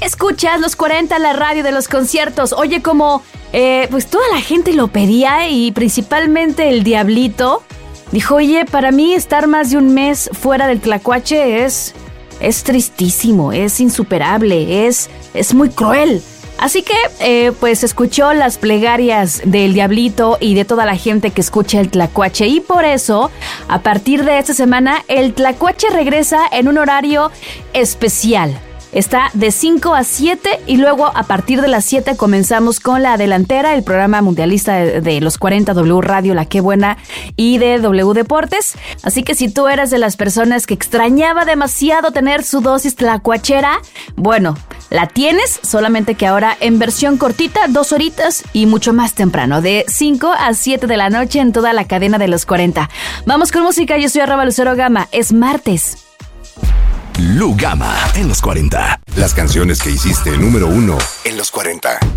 Escuchas Los 40, la radio de los conciertos. Oye, como pues toda la gente lo pedía y principalmente el Diablito dijo, oye, para mí estar más de un mes fuera del Tlacuache es tristísimo, es insuperable, es muy cruel. Así que, pues escuchó las plegarias del Diablito y de toda la gente que escucha el Tlacuache. Y por eso, a partir de esta semana, el Tlacuache regresa en un horario especial. Está de 5 a 7 y luego a partir de las 7 comenzamos con La Delantera, el programa mundialista de los 40 W Radio, La Qué Buena y de W Deportes. Así que si tú eres de las personas que extrañaba demasiado tener su dosis tlacuachera, bueno, la tienes, solamente que ahora en versión cortita, 2 horitas y mucho más temprano, de 5 a 7 de la noche en toda la cadena de los 40. Vamos con música, yo soy @LuceroGama, es martes. Lu Gama en los 40. Las canciones que hiciste número 1 en los 40.